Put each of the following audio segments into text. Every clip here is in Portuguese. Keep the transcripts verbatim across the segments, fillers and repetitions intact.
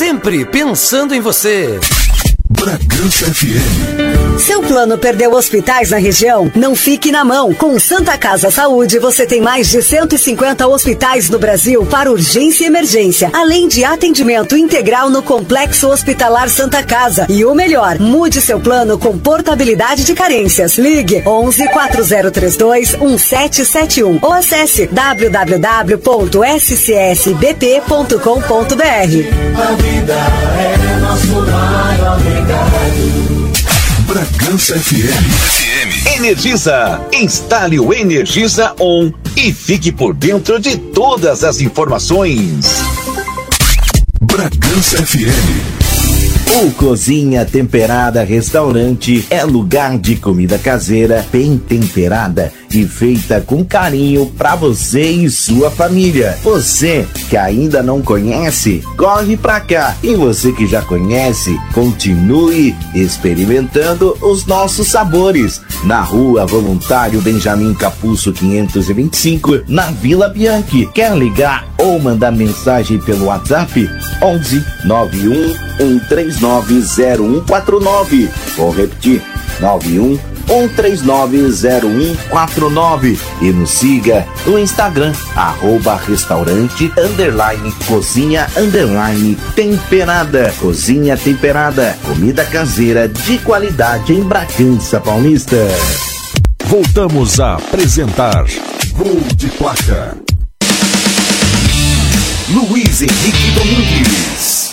sempre pensando em você. Bragança F M. Seu plano perdeu hospitais na região? Não fique na mão. Com Santa Casa Saúde, você tem mais de cento e cinquenta hospitais no Brasil para urgência e emergência, além de atendimento integral no Complexo Hospitalar Santa Casa. E o melhor, mude seu plano com portabilidade de carências. Ligue onze, quatro zero três dois, um sete sete um ou acesse w w w ponto s c s b p ponto com ponto b r. A vida é nosso maior legado. Bragança F M. Energisa. Instale o Energisa On e fique por dentro de todas as informações. Bragança F M. O Cozinha Temperada Restaurante é lugar de comida caseira bem temperada e feita com carinho para você e sua família. Você que ainda não conhece, corre pra cá. E você que já conhece, continue experimentando os nossos sabores. Na Rua Voluntário Benjamin Capuzzo quinhentos e vinte e cinco, na Vila Bianchi. Quer ligar ou mandar mensagem pelo WhatsApp? onze, nove um um três nove zero um quatro nove. Vou repetir, nove um um três nove zero um quatro nove. E nos siga no Instagram, arroba restaurante, underline, cozinha, underline, temperada. Cozinha Temperada, comida caseira de qualidade em Bragança Paulista. Voltamos a apresentar Gol de Placa. Luiz Henrique Domingues.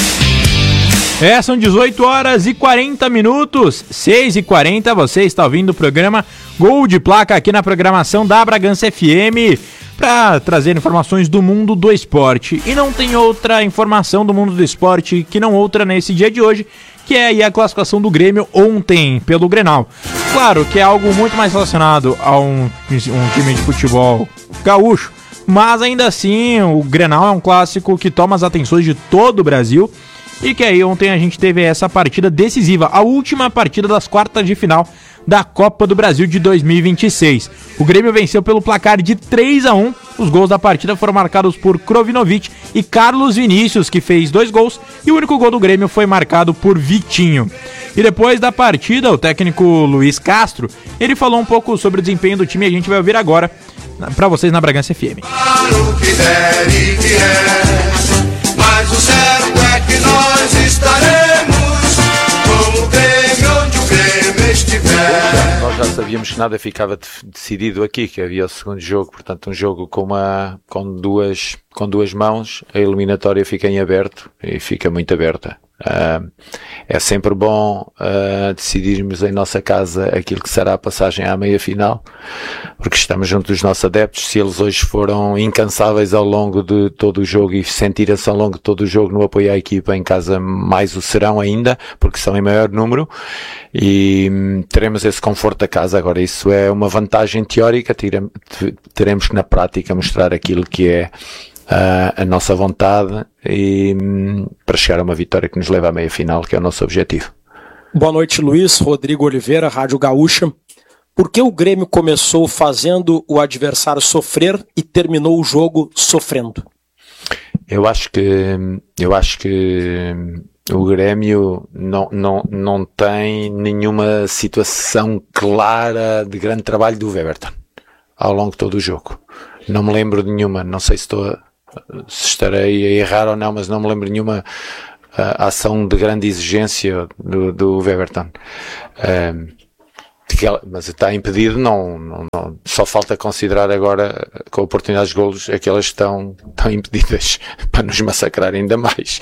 É, são dezoito horas e quarenta minutos, seis e quarenta, você está ouvindo o programa Gol de Placa aqui na programação da Bragança F M para trazer informações do mundo do esporte. E não tem outra informação do mundo do esporte que não outra nesse dia de hoje, que é aí a classificação do Grêmio ontem pelo Grenal. Claro que é algo muito mais relacionado a um, um time de futebol gaúcho, mas ainda assim o Grenal é um clássico que toma as atenções de todo o Brasil. E que aí ontem a gente teve essa partida decisiva, a última partida das quartas de final da Copa do Brasil de dois mil e vinte e seis. O Grêmio venceu pelo placar de três a um. Os gols da partida foram marcados por Krovinovic e Carlos Vinícius, que fez dois gols, e o único gol do Grêmio foi marcado por Vitinho. E depois da partida, o técnico Luiz Castro, ele falou um pouco sobre o desempenho do time e a gente vai ouvir agora para vocês na Bragança F M. Claro que der e vier, mas o certo é que nós estaremos com o Grêmio onde o Grêmio estiver. Nós já sabíamos que nada ficava decidido aqui, que havia o segundo jogo, portanto um jogo com, uma, com, duas, com duas mãos, a eliminatória fica em aberto e fica muito aberta. Uh, é sempre bom uh, decidirmos em nossa casa aquilo que será a passagem à meia-final, porque estamos junto dos nossos adeptos. Se eles hoje foram incansáveis ao longo de todo o jogo e sentiram-se ao longo de todo o jogo no apoio à equipa, em casa mais o serão ainda, porque são em maior número, e hum, teremos esse conforto da casa. Agora, isso é uma vantagem teórica, teremos que na prática mostrar aquilo que é Uh, a nossa vontade e um, para chegar a uma vitória que nos leva à meia-final, que é o nosso objetivo. Boa noite, Luiz. Rodrigo Oliveira, Rádio Gaúcha. Por que o Grêmio começou fazendo o adversário sofrer e terminou o jogo sofrendo? Eu acho que eu acho que o Grêmio não, não, não tem nenhuma situação clara de grande trabalho do Weberton ao longo de todo o jogo. Não me lembro de nenhuma, não sei se estou a se estarei a errar ou não, mas não me lembro de nenhuma uh, ação de grande exigência do, do Weberton. Uh, mas está impedido, não, não, não, só falta considerar agora, com oportunidades de golos, é que elas estão, estão impedidas para nos massacrar ainda mais.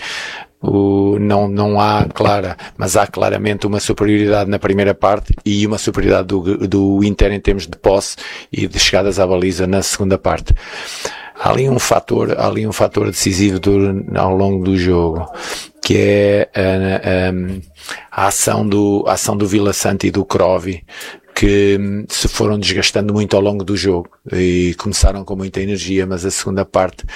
O, não, não há clara, mas há claramente uma superioridade na primeira parte e uma superioridade do, do Inter em termos de posse e de chegadas à baliza na segunda parte. Há ali um fator, há ali um fator decisivo do, ao longo do jogo, que é a, a, a ação do, a ação do Vila Santa e do Krovi, que se foram desgastando muito ao longo do jogo e começaram com muita energia, mas a segunda parte,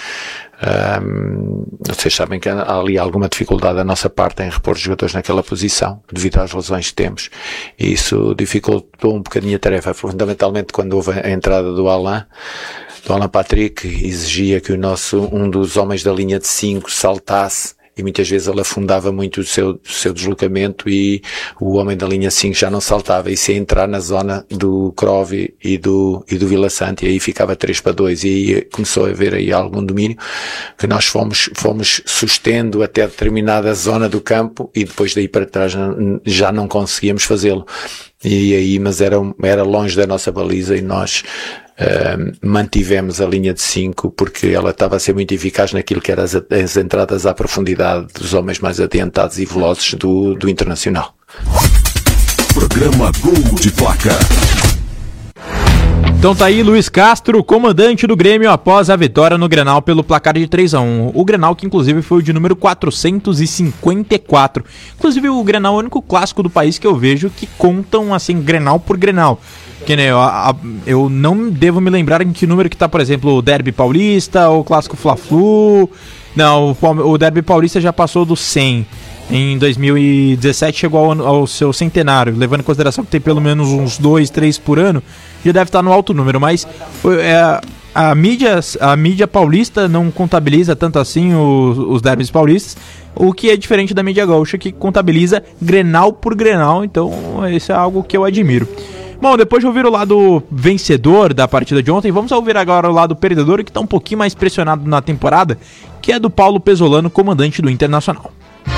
um, vocês sabem que há ali alguma dificuldade da nossa parte em repor os jogadores naquela posição, devido às lesões que temos, e isso dificultou um bocadinho a tarefa, fundamentalmente quando houve a entrada do Alain, do Alan Patrick, exigia que o nosso, um dos homens da linha de cinco saltasse e muitas vezes ele afundava muito o seu, o seu deslocamento e o homem da linha cinco já não saltava, e se entrar na zona do Crove e do, e do Vila Santa, e aí ficava três para dois, e aí começou a haver aí algum domínio, que nós fomos, fomos sustendo até determinada zona do campo, e depois daí para trás já não conseguíamos fazê-lo. E aí, mas era, era longe da nossa baliza, e nós Uh, mantivemos a linha de cinco porque ela estava a ser muito eficaz naquilo que eram as, as entradas à profundidade dos homens mais adiantados e velozes do, do Internacional. Programa Gol de Placa. Então tá aí Luiz Castro, comandante do Grêmio após a vitória no Grenal pelo placar de três a um. O Grenal que inclusive foi o de número quatrocentos e cinquenta e quatro. Inclusive o Grenal é o único clássico do país que eu vejo que contam assim Grenal por Grenal. Que, né, eu, a, eu não devo me lembrar em que número que tá, por exemplo, o Derby Paulista ou o Clássico Fla-Flu. Não, o, o Derby Paulista já passou dos cem. Em dois mil e dezessete chegou ao, ao seu centenário, levando em consideração que tem pelo menos uns dois, três por ano, já deve estar no alto número, mas é, a, mídia, a mídia paulista não contabiliza tanto assim os, os derbys paulistas, o que é diferente da mídia gaúcha, que contabiliza Grenal por Grenal, então isso é algo que eu admiro. Bom, depois de ouvir o lado vencedor da partida de ontem, vamos ouvir agora o lado perdedor, que está um pouquinho mais pressionado na temporada, que é do Paulo Pesolano, comandante do Internacional.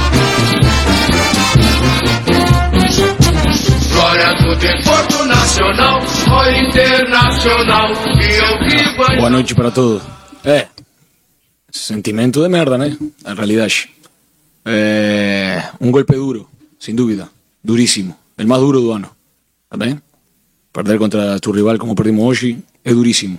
Glória do desporto nacional, o internacional, que eu vivo. Boa noite para todos. É, sentimento de merda, né? Na realidade. É, um golpe duro, sem dúvida. Duríssimo. El mais duro do ano. Tá bem? Perder contra tu rival como perdimos hoje é duríssimo.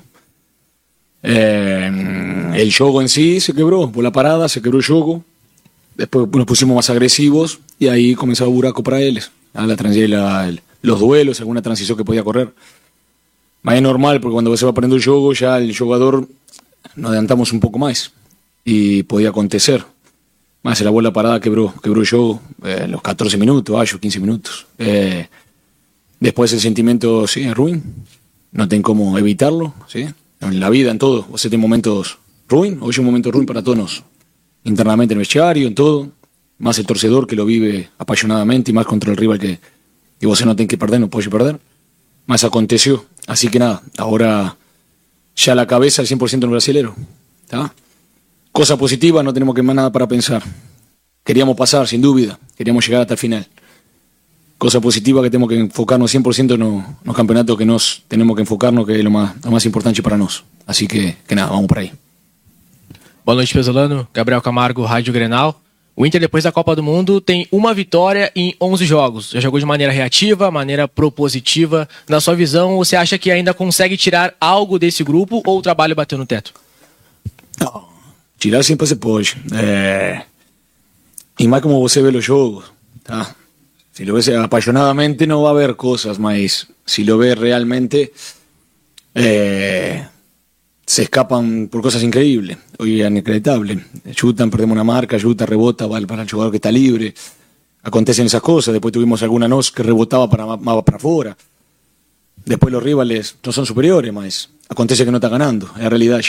É, el jogo en sí se quebró, por la parada se quebró el jogo. Después nos pusimos más agresivos y ahí comenzaba el buraco para ellos. La, la, el, los duelos, alguna transición que podía correr. Mas es normal porque cuando se va perdiendo el juego ya el jugador nos adelantamos un poco más y podía acontecer. Más se la bola parada quebró, quebró el juego eh, los catorce minutos, acho, quince minutos. Eh, después el sentimiento, sí, es ruin. No tengo cómo evitarlo, ¿sí? En la vida, en todo. Vos tenés momentos ruin, hoy es un momento ruin para todos nosotros. Internamente en el vestiario, en todo, más el torcedor que lo vive apasionadamente y más contra el rival que, que vos no tenés que perder, no podés perder, más aconteció, así que nada, ahora ya la cabeza al cien por ciento en el brasilero, ¿tá? Cosa positiva, no tenemos que más nada para pensar, queríamos pasar sin duda, queríamos llegar hasta el final, cosa positiva que tenemos que enfocarnos cien por ciento en los, en los campeonatos que nos tenemos que enfocarnos, que es lo más, lo más importante para nosotros, así que, que nada, vamos por ahí. Boa noite, Pesolano. Gabriel Camargo, Rádio Grenal. O Inter, depois da Copa do Mundo, tem uma vitória em onze jogos. Já jogou de maneira reativa, maneira propositiva. Na sua visão, você acha que ainda consegue tirar algo desse grupo ou o trabalho bateu no teto? Não, tirar sempre se pode. É... E mais como você vê os jogos, tá? Se lo ves apasionadamente não vai haver coisas, mas se lo ves realmente... É... se escapan por cosas increíbles, hoy es inacreditable. Chutan, perdemos una marca, chuta, rebota, va para el jugador que está libre. Acontecen esas cosas, después tuvimos alguna nos que rebotaba para más para afuera. Después los rivales no son superiores, más acontece que no está ganando, es la realidad.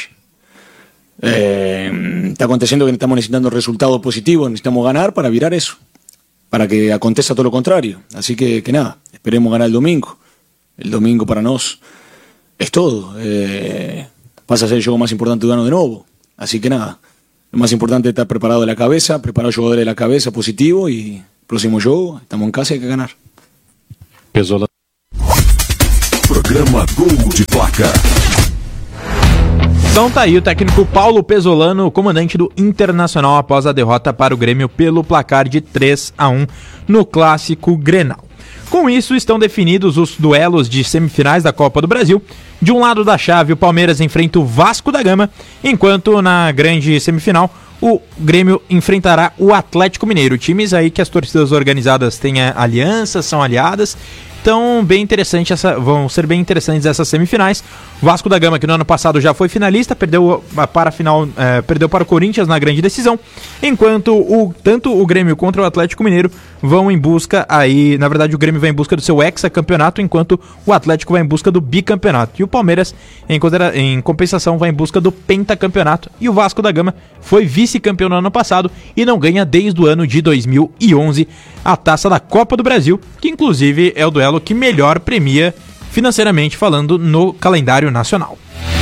Eh, está aconteciendo que estamos necesitando resultados positivos, necesitamos ganar para virar eso, para que acontezca todo lo contrario. Así que, que nada, esperemos ganar el domingo. El domingo para nos es todo. Eh, pasa a ser el juego más importante del año de nuevo. Así que nada, lo más importante es estar preparado de la cabeza, preparar el jugador de la cabeza positivo y próximo juego, estamos en casa y hay que ganar. Pesolano. Programa Gol de Placa. Então tá aí o técnico Paulo Pesolano, comandante do Internacional após a derrota para o Grêmio pelo placar de três a um no Clássico Grenal. Com isso, estão definidos os duelos de semifinais da Copa do Brasil. De um lado da chave, o Palmeiras enfrenta o Vasco da Gama, enquanto na grande semifinal, o Grêmio enfrentará o Atlético Mineiro. Times aí que as torcidas organizadas têm alianças, são aliadas. Então, bem interessante essa, vão ser bem interessantes essas semifinais. Vasco da Gama, que no ano passado já foi finalista, perdeu para a final, é, perdeu para o Corinthians na grande decisão, enquanto o, tanto o Grêmio contra o Atlético Mineiro vão em busca aí, na verdade o Grêmio vai em busca do seu hexacampeonato, enquanto o Atlético vai em busca do bicampeonato. E o Palmeiras, em, em compensação, vai em busca do pentacampeonato. E o Vasco da Gama foi vice-campeão no ano passado e não ganha desde o ano de dois mil e onze a taça da Copa do Brasil, que inclusive é o duelo que melhor premia financeiramente falando no calendário nacional.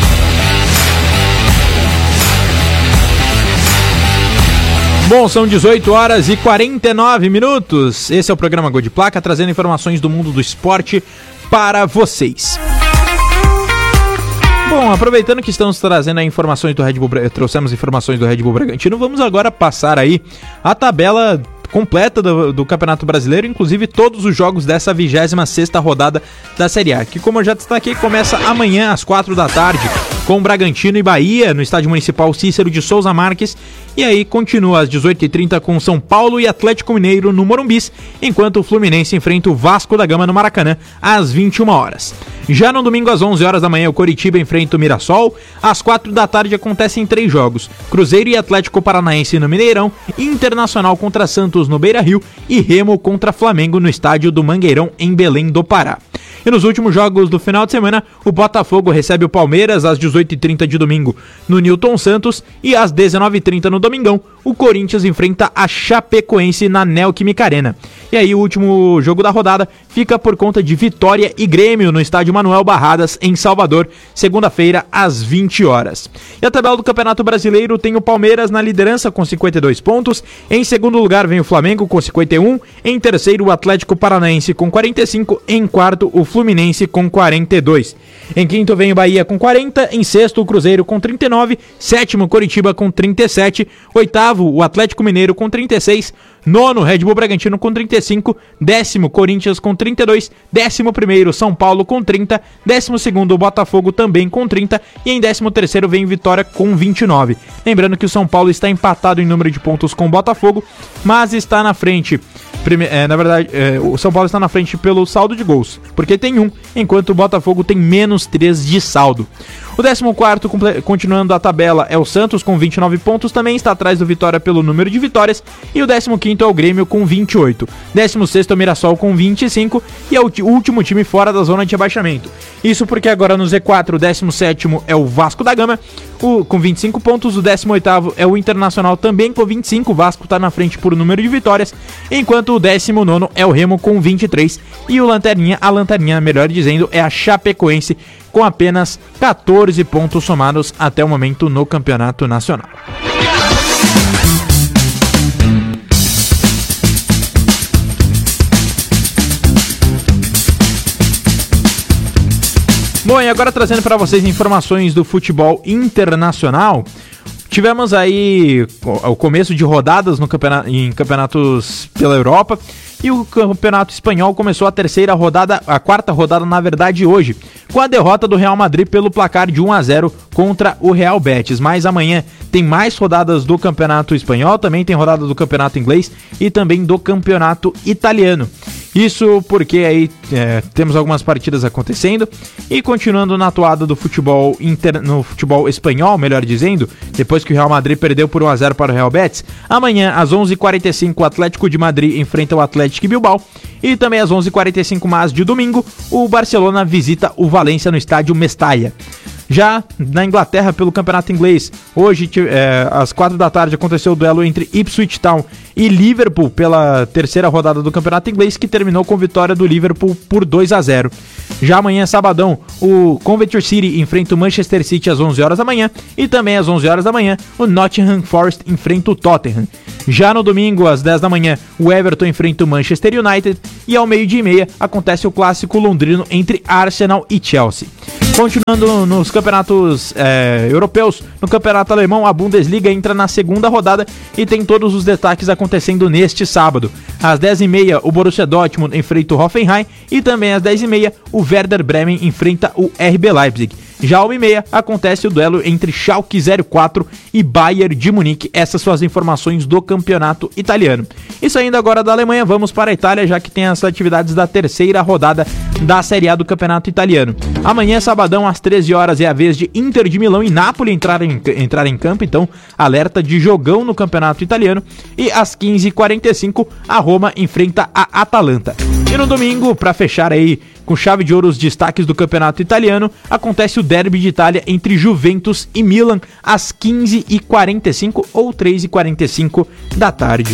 Bom, são dezoito horas e quarenta e nove minutos. Esse é o programa Gol de Placa, trazendo informações do mundo do esporte para vocês. Bom, aproveitando que estamos trazendo informações do Red Bull, trouxemos informações do Red Bull Bragantino, vamos agora passar aí a tabela completa do, do Campeonato Brasileiro, inclusive todos os jogos dessa vigésima sexta rodada da Série A, que, como eu já destaquei, começa amanhã às quatro da tarde com Bragantino e Bahia no Estádio Municipal Cícero de Souza Marques, e aí continua às dezoito e trinta com São Paulo e Atlético Mineiro no Morumbis, enquanto o Fluminense enfrenta o Vasco da Gama no Maracanã às vinte e uma horas. Já no domingo às onze horas da manhã o Coritiba enfrenta o Mirassol, às quatro da tarde acontecem três jogos: Cruzeiro e Atlético Paranaense no Mineirão, Internacional contra Santos no Beira-Rio e Remo contra Flamengo no estádio do Mangueirão em Belém do Pará. E nos últimos jogos do final de semana, o Botafogo recebe o Palmeiras às dezoito e trinta de domingo no Newton Santos e às dezenove e trinta no domingão, o Corinthians enfrenta a Chapecoense na Neoquímica Arena. E aí o último jogo da rodada fica por conta de Vitória e Grêmio no estádio Manuel Barradas em Salvador, segunda-feira às vinte horas. E a tabela do Campeonato Brasileiro tem o Palmeiras na liderança com cinquenta e dois pontos, em segundo lugar vem o Flamengo com cinquenta e um, em terceiro o Atlético Paranaense com quarenta e cinco, em quarto o Fluminense com quarenta e dois. Em quinto vem o Bahia com quarenta, em sexto o Cruzeiro com trinta e nove, sétimo Coritiba com trinta e sete, oitavo o Atlético Mineiro com trinta e seis, nono Red Bull Bragantino com trinta e cinco, décimo Corinthians com trinta e dois, décimo primeiro São Paulo com trinta, décimo segundo Botafogo também com trinta e em décimo terceiro vem Vitória com vinte e nove. Lembrando que o São Paulo está empatado em número de pontos com o Botafogo, mas está na frente. Prime... É, na verdade, é, o São Paulo está na frente pelo saldo de gols, porque tem um, enquanto o Botafogo tem menos três de saldo. O décimo quarto, continuando a tabela, é o Santos com vinte e nove pontos, também está atrás do Vitória pelo número de vitórias, e o décimo quinto é o Grêmio com vinte e oito. décimo sexto é o Mirassol com vinte e cinco, e é o último time fora da zona de rebaixamento. Isso porque agora no Z quatro o décimo sétimo é o Vasco da Gama, o, com vinte e cinco pontos, o décimo oitavo é o Internacional também com vinte e cinco, o Vasco está na frente por número de vitórias, enquanto o décimo nono é o Remo com vinte e três, e o Lanterninha, a Lanterninha, melhor dizendo, é a Chapecoense com apenas quatorze pontos somados até o momento no Campeonato Nacional. Bom, e agora trazendo para vocês informações do futebol internacional. Tivemos aí o começo de rodadas no campeonato, em campeonatos pela Europa, e o campeonato espanhol começou a terceira rodada, a quarta rodada na verdade hoje, com a derrota do Real Madrid pelo placar de um a zero contra o Real Betis. Mas amanhã tem mais rodadas do campeonato espanhol, também tem rodada do campeonato inglês e também do campeonato italiano. Isso porque aí é, temos algumas partidas acontecendo. E continuando na atuada do futebol inter... no futebol espanhol, melhor dizendo, depois que o Real Madrid perdeu por um a zero para o Real Betis, amanhã às onze e quarenta e cinco o Atlético de Madrid enfrenta o Atlético Bilbao, e também às onze e quarenta e cinco mais de domingo o Barcelona visita o Valência no estádio Mestalla. Já na Inglaterra, pelo campeonato inglês, hoje é, às quatro da tarde aconteceu o duelo entre Ipswich Town e Liverpool pela terceira rodada do campeonato inglês, que terminou com vitória do Liverpool por dois a zero. Já amanhã, sabadão, o Coventry City enfrenta o Manchester City às onze horas da manhã, e também às onze horas da manhã o Nottingham Forest enfrenta o Tottenham. Já no domingo, às dez da manhã, o Everton enfrenta o Manchester United, e ao meio-dia e meia acontece o clássico londrino entre Arsenal e Chelsea. Continuando nos campeonatos é, europeus, no campeonato alemão, a Bundesliga entra na segunda rodada e tem todos os destaques acontecendo neste sábado. Às dez e meia, o Borussia Dortmund enfrenta o Hoffenheim, e também às dez e meia, o Werder Bremen enfrenta o R B Leipzig. Já às uma e meia acontece o duelo entre Schalke zero quatro e Bayern de Munique. Essas são as informações do campeonato italiano. E saindo agora da Alemanha, vamos para a Itália, já que tem as atividades da terceira rodada da Série A do Campeonato Italiano. Amanhã, sabadão, às treze horas, é a vez de Inter de Milão e Napoli entrar em, entrar em campo, então alerta de jogão no Campeonato Italiano. E às quinze e quarenta e cinco, a Roma enfrenta a Atalanta. E no domingo, para fechar aí com chave de ouro os destaques do Campeonato Italiano, acontece o Derby de Itália entre Juventus e Milan às quinze e quarenta e cinco ou três e quarenta e cinco da tarde.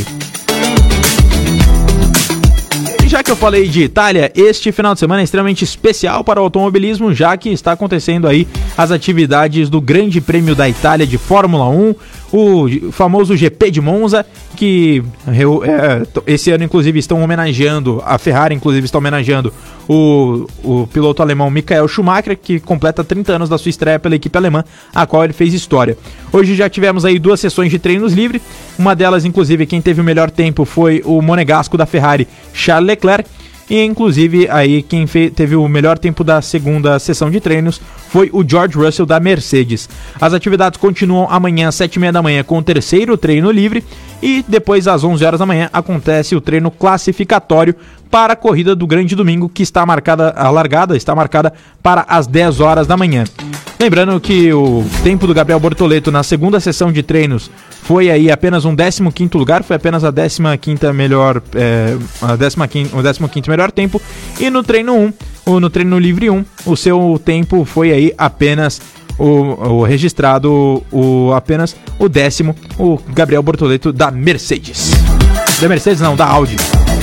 E já que eu falei de Itália, este final de semana é extremamente especial para o automobilismo, já que está acontecendo aí as atividades do Grande Prêmio da Itália de Fórmula um, o famoso G P de Monza, que é, esse ano inclusive estão homenageando, a Ferrari inclusive está homenageando o, o piloto alemão Michael Schumacher, que completa trinta anos da sua estreia pela equipe alemã, a qual ele fez história. Hoje já tivemos aí duas sessões de treinos livres, uma delas inclusive quem teve o melhor tempo foi o monegasco da Ferrari, Charles Leclerc, e inclusive aí quem fez, teve o melhor tempo da segunda sessão de treinos foi o George Russell da Mercedes. As atividades continuam amanhã às sete e meia da manhã com o terceiro treino livre e depois às onze horas da manhã acontece o treino classificatório para a corrida do Grande Domingo, que está marcada, a largada está marcada para as dez horas da manhã. Lembrando que o tempo do Gabriel Bortoleto na segunda sessão de treinos foi aí apenas um décimo quinto lugar, foi apenas a décima quinta melhor, é, a décima quinta, o décimo quinto melhor tempo, e no treino um, ou no treino livre um, o seu tempo foi aí apenas o, o registrado, o, apenas o décimo, o Gabriel Bortoleto da Mercedes. Da Mercedes não, da Audi.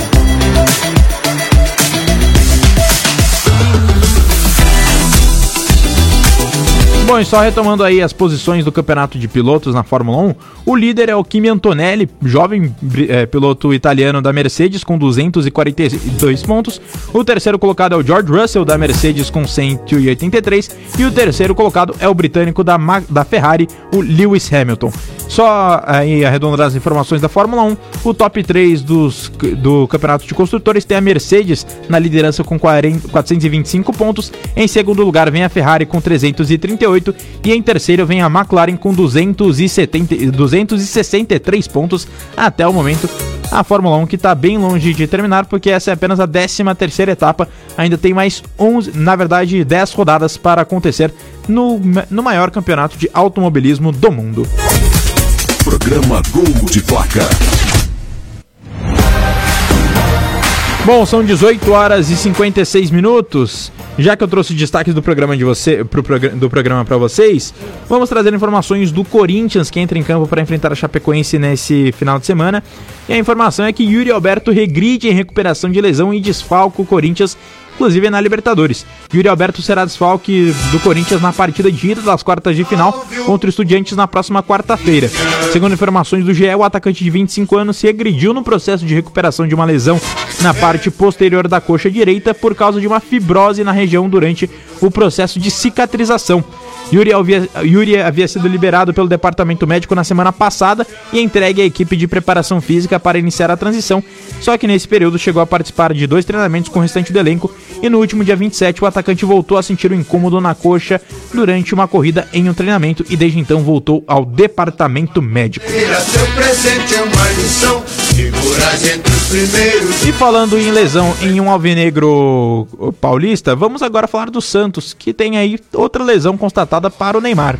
Bom, e só retomando aí as posições do campeonato de pilotos na Fórmula um, o líder é o Kimi Antonelli, jovem é, piloto italiano da Mercedes com duzentos e quarenta e dois pontos. O terceiro colocado é o George Russell da Mercedes com cento e oitenta e três e o terceiro colocado é o britânico da, da Ferrari, o Lewis Hamilton. Só aí arredondando as informações da Fórmula um, o top três dos, do campeonato de construtores tem a Mercedes na liderança com quarenta, quatrocentos e vinte e cinco pontos, em segundo lugar vem a Ferrari com trezentos e trinta e oito e em terceiro vem a McLaren com duzentos e setenta, duzentos e sessenta e três pontos até o momento. A Fórmula um que está bem longe de terminar, porque essa é apenas a décima terceira etapa, ainda tem mais onze, na verdade dez rodadas para acontecer no, no maior campeonato de automobilismo do mundo. Programa Gol de Placa. Bom, são dezoito horas e cinquenta e seis minutos. Já que eu trouxe destaques do programa de você, pro programa, do programa para vocês, vamos trazer informações do Corinthians, que entra em campo para enfrentar a Chapecoense nesse final de semana. E a informação é que Yuri Alberto regride em recuperação de lesão e desfalca o Corinthians, inclusive na Libertadores. Yuri Alberto será desfalque do Corinthians na partida de ida das quartas de final contra o Estudiantes na próxima quarta-feira. Segundo informações do G E, o atacante de vinte e cinco anos se agrediu no processo de recuperação de uma lesão na parte posterior da coxa direita por causa de uma fibrose na região durante o processo de cicatrização. Yuri havia, Yuri havia sido liberado pelo departamento médico na semana passada e entregue à equipe de preparação física para iniciar a transição, só que nesse período chegou a participar de dois treinamentos com o restante do elenco e no último dia vinte e sete o atacante voltou a sentir um incômodo na coxa durante uma corrida em um treinamento e desde então voltou ao departamento médico. E falando em lesão em um alvinegro paulista, vamos agora falar do Santos, que tem aí outra lesão constatada para o Neymar.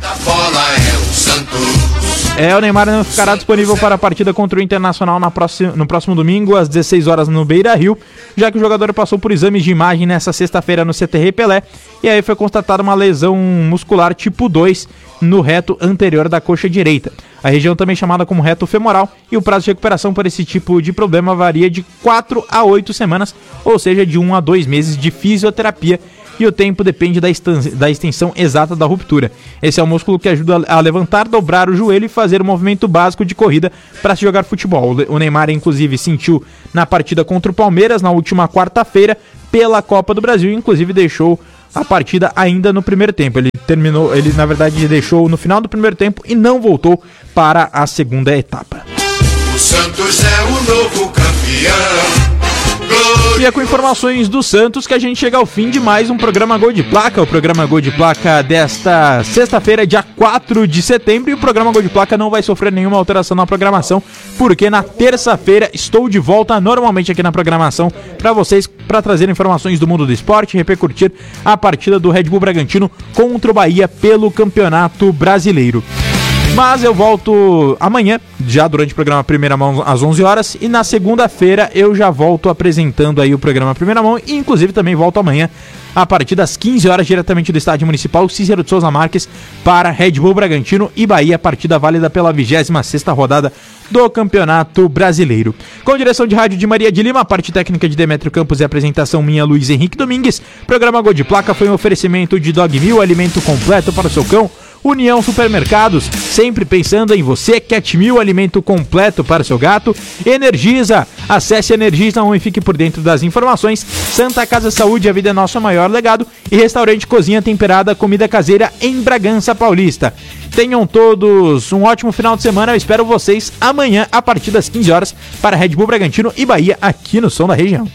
É, o Neymar não ficará disponível para a partida contra o Internacional na próxima, no próximo domingo, às dezesseis horas no Beira-Rio, já que o jogador passou por exames de imagem nessa sexta-feira no C T R Pelé, e aí foi constatada uma lesão muscular tipo dois no reto anterior da coxa direita. A região também chamada como reto femoral, e o prazo de recuperação para esse tipo de problema varia de quatro a oito semanas, ou seja, de um a dois meses de fisioterapia, e o tempo depende da, da extensão exata da ruptura. Esse é o músculo que ajuda a levantar, dobrar o joelho e fazer o movimento básico de corrida para se jogar futebol. O Neymar, inclusive, sentiu na partida contra o Palmeiras na última quarta-feira pela Copa do Brasil, inclusive deixou a partida ainda no primeiro tempo. Ele terminou, ele na verdade deixou no final do primeiro tempo e não voltou para a segunda etapa. O Santos é o novo campeão. Glória E é com informações do Santos que a gente chega ao fim de mais um programa Gol de Placa, o programa Gol de Placa desta sexta-feira, dia quatro de setembro, e o programa Gol de Placa não vai sofrer nenhuma alteração na programação, porque na terça-feira estou de volta normalmente aqui na programação para vocês, para trazer informações do mundo do esporte e repercutir a partida do Red Bull Bragantino contra o Bahia pelo Campeonato Brasileiro. Mas eu volto amanhã, já durante o programa Primeira Mão, às onze horas, e na segunda-feira eu já volto apresentando aí o programa Primeira Mão, e inclusive também volto amanhã a partir das quinze horas, diretamente do Estádio Municipal Cícero de Souza Marques, para Red Bull Bragantino e Bahia, partida válida pela vigésima sexta rodada do Campeonato Brasileiro. Com direção de rádio de Maria de Lima, parte técnica de Demétrio Campos e apresentação minha, Luiz Henrique Domingues, programa Gol de Placa foi um oferecimento de Dog Meal, alimento completo para o seu cão, União Supermercados, sempre pensando em você. Cat Meal, alimento completo para o seu gato. Energisa, acesse Energisa e fique por dentro das informações. Santa Casa Saúde, a vida é nosso maior legado. E Restaurante Cozinha Temperada, comida caseira em Bragança Paulista. Tenham todos um ótimo final de semana. Eu espero vocês amanhã a partir das quinze horas para Red Bull Bragantino e Bahia, aqui no Som da Região.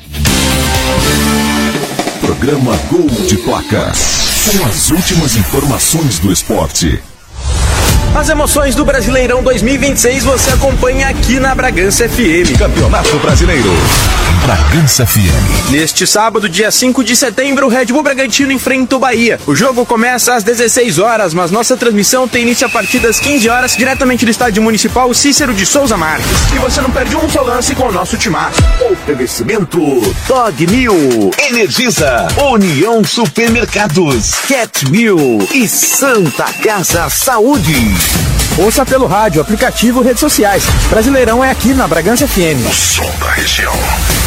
Programa Gol de Placa. São as últimas informações do esporte. As emoções do Brasileirão dois mil e vinte e seis você acompanha aqui na Bragança F M. Campeonato Brasileiro. Bragança F M. Neste sábado, dia cinco de setembro, o Red Bull Bragantino enfrenta o Bahia. O jogo começa às dezesseis horas, mas nossa transmissão tem início a partir das quinze horas, diretamente do Estádio Municipal Cícero de Souza Marques. E você não perde um só lance com o nosso timaço. Oferecimento Dog Meal, Energisa, União Supermercados, Cat Meal e Santa Casa Saúde. Ouça pelo rádio, aplicativo, redes sociais. Brasileirão é aqui na Bragança F M. O som da região.